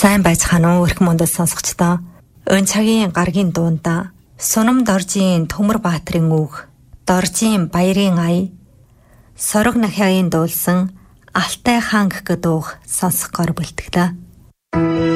Сайн байцгаана уу эрх мөндөд сонсогчдоо. Өн цагийн гаргийн дуунда Сунам Доржийн Төмөр Баатрын үг, Доржийн Баярын ая, Сорог Нахягийн дуулсан Алтай хаан гэх дууг сонсох гор бэлтгэлээ.